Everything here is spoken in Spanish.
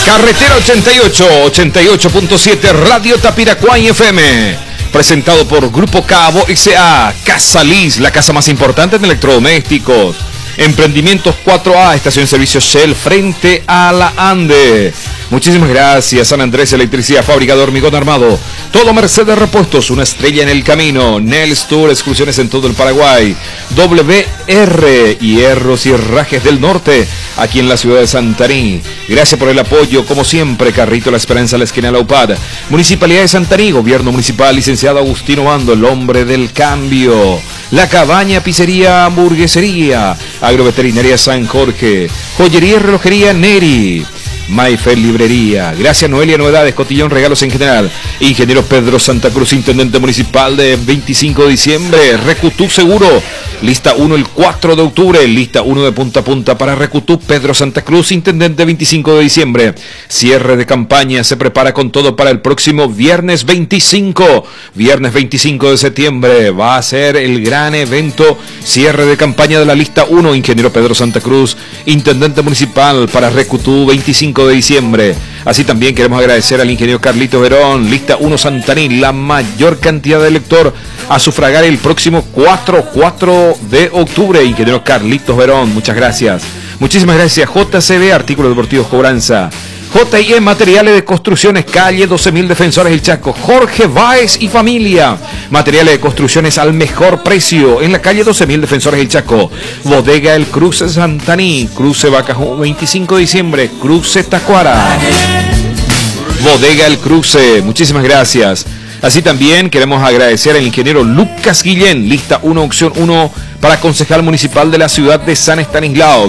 Carretera 88, 88.7 Radio Tapiracuay FM. Presentado por Grupo Cabo S.A. Casa Liz, la casa más importante en electrodomésticos. Emprendimientos 4A, estación de servicio Shell frente a la Ande. Muchísimas gracias. San Andrés Electricidad, fábrica de hormigón armado. Todo Mercedes Repuestos, una estrella en el camino. Nels Tour, excursiones en todo el Paraguay. WR, Hierros y Herrajes del Norte, aquí en la ciudad de Santaní. Gracias por el apoyo, como siempre. Carrito La Esperanza, la esquina de la UPAD. Municipalidad de Santaní, Gobierno Municipal, licenciado Agustino Bando, el hombre del cambio. La Cabaña, Pizzería, Hamburguesería. Agroveterinaria San Jorge. Joyería y Relojería Neri. Mayfair Librería. Gracias Noelia Novedades, Cotillón Regalos en general. Ingeniero Pedro Santa Cruz, Intendente Municipal de 25 de diciembre. Recutú Seguro. Lista 1 el 4 de octubre. Lista 1 de punta a punta para Recutú. Pedro Santa Cruz, Intendente 25 de diciembre. Cierre de campaña. Se prepara con todo para el próximo viernes 25. Viernes 25 de septiembre. Va a ser el gran evento. Cierre de campaña de la lista 1. Ingeniero Pedro Santa Cruz, Intendente Municipal para Recutú 25 de diciembre. Así también queremos agradecer al ingeniero Carlitos Verón, lista 1 Santaní, la mayor cantidad de elector a sufragar el próximo 4 de octubre. Ingeniero Carlitos Verón, muchas gracias. Muchísimas gracias. JCB, Artículos Deportivos Cobranza. J&E Materiales de Construcciones, calle 12.000 Defensores del Chaco. Jorge Báez y familia. Materiales de construcciones al mejor precio en la calle 12.000 Defensores del Chaco. Bodega El Cruce Santaní, Cruce Bacajó 25 de diciembre, Cruce Tacuara. Bodega El Cruce, muchísimas gracias. Así también queremos agradecer al ingeniero Lucas Guillén, lista 1, opción 1 para concejal municipal de la ciudad de San Estanislao.